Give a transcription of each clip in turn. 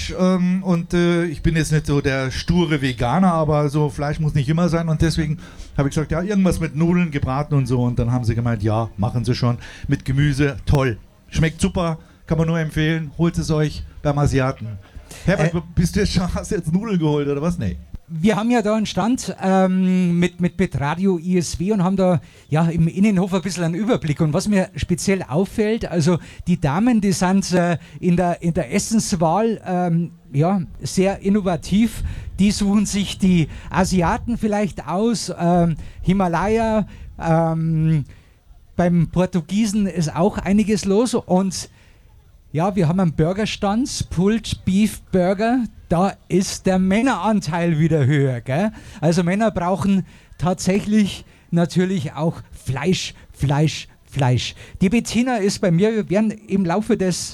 Fleisch und ich bin jetzt nicht so der sture Veganer, aber so Fleisch muss nicht immer sein und deswegen habe ich gesagt, ja, irgendwas mit Nudeln gebraten und so und dann haben sie gemeint, ja, machen sie schon mit Gemüse, toll, schmeckt super, kann man nur empfehlen, holt es euch beim Asiaten. Herbert, hast du jetzt Nudeln geholt oder was? Nee. Wir haben ja da einen Stand mit Radio ISW und haben da ja im Innenhof ein bisschen einen Überblick. Und was mir speziell auffällt, also die Damen, die sind in der Essenswahl sehr innovativ. Die suchen sich die Asiaten vielleicht aus, Himalaya, beim Portugiesen ist auch einiges los und ja, wir haben einen Burgerstand, Pulled Beef Burger, da ist der Männeranteil wieder höher, gell? Also Männer brauchen tatsächlich natürlich auch Fleisch. Die Bettina ist bei mir, wir werden im Laufe des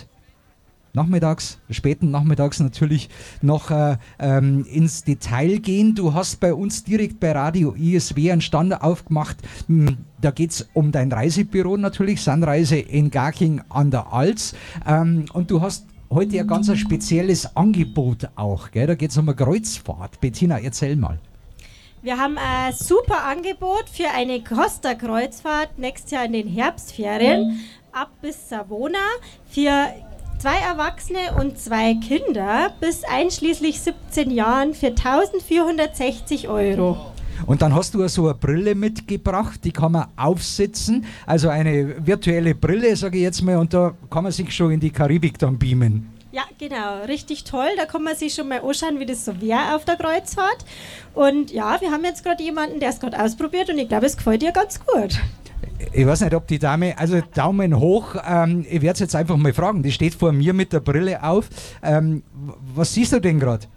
späten Nachmittags natürlich noch ins Detail gehen. Du hast bei uns direkt bei Radio ISW einen Stand aufgemacht. Da geht es um dein Reisebüro natürlich, Sunreise in Garching an der Alz. Und du hast heute ein ganz spezielles Angebot auch, gell? Da geht es um eine Kreuzfahrt. Bettina, erzähl mal. Wir haben ein super Angebot für eine Costa-Kreuzfahrt nächstes Jahr in den Herbstferien ab bis Savona für 2 Erwachsene und 2 Kinder bis einschließlich 17 Jahren für 1.460 €. Und dann hast du so eine Brille mitgebracht, die kann man aufsetzen, also eine virtuelle Brille, sage ich jetzt mal, und da kann man sich schon in die Karibik dann beamen. Ja, genau, richtig toll. Da kann man sich schon mal anschauen, wie das so wäre auf der Kreuzfahrt. Und ja, wir haben jetzt gerade jemanden, der es gerade ausprobiert und ich glaube, es gefällt dir ganz gut. Ich weiß nicht, ob die Dame, also Daumen hoch, ich werde es jetzt einfach mal fragen, die steht vor mir mit der Brille auf. Was siehst du denn gerade?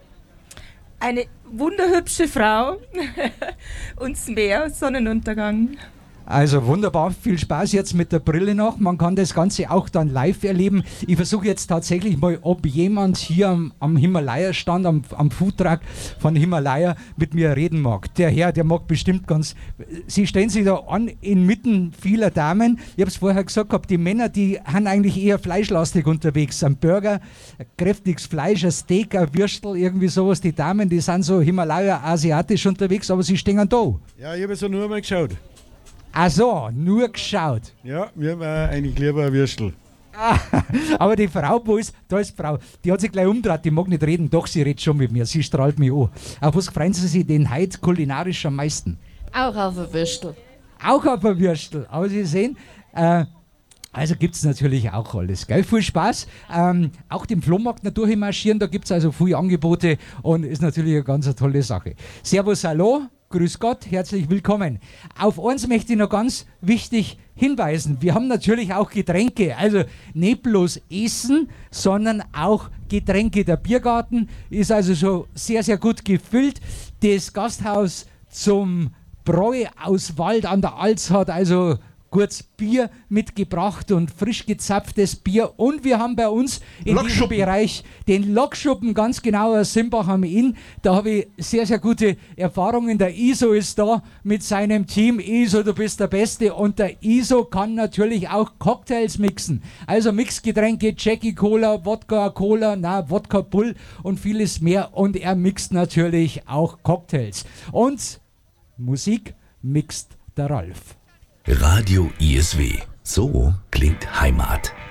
Eine wunderhübsche Frau und das Meer, Sonnenuntergang. Also wunderbar, viel Spaß jetzt mit der Brille noch. Man kann das Ganze auch dann live erleben. Ich versuche jetzt tatsächlich mal, ob jemand hier am Himalaya-Stand, am Foodtruck von Himalaya mit mir reden mag. Der Herr, der mag bestimmt ganz... Sie stellen sich da an inmitten vieler Damen. Ich habe es vorher gesagt gehabt, die Männer, die haben eigentlich eher fleischlastig unterwegs. Ein Burger, ein kräftiges Fleisch, ein Steak, ein Würstel, irgendwie sowas. Die Damen, die sind so Himalaya-asiatisch unterwegs, aber sie stehen da. Ja, ich habe so nur mal geschaut. Ach so, nur geschaut. Ja, wir haben eigentlich lieber ein Würstel. Aber die Frau, da ist die Frau, die hat sich gleich umgedreht, die mag nicht reden, doch, sie redet schon mit mir, sie strahlt mich an. Auf was freuen Sie sich denn heute kulinarisch am meisten? Auch auf ein Würstel. Auch auf ein Würstel, aber Sie sehen, also gibt es natürlich auch alles, gell? Viel Spaß. Auch den Flohmarkt natürlich marschieren, da gibt es also viele Angebote und ist natürlich eine ganz tolle Sache. Servus, hallo. Grüß Gott, herzlich willkommen. Auf eins möchte ich noch ganz wichtig hinweisen. Wir haben natürlich auch Getränke, also nicht bloß Essen, sondern auch Getränke. Der Biergarten ist also schon sehr, sehr gut gefüllt. Das Gasthaus zum Bräu aus Wald an der Alz hat also kurz Bier mitgebracht und frisch gezapftes Bier. Und wir haben bei uns in diesem Bereich den Lokschuppen, ganz genau aus Simbach am Inn. Da habe ich sehr, sehr gute Erfahrungen. Der ISO ist da mit seinem Team. ISO, du bist der Beste. Und der ISO kann natürlich auch Cocktails mixen. Also Mixgetränke, Jackie Cola, Wodka Cola, Wodka Bull und vieles mehr. Und er mixt natürlich auch Cocktails. Und Musik mixt der Ralf. Radio ISW. So klingt Heimat.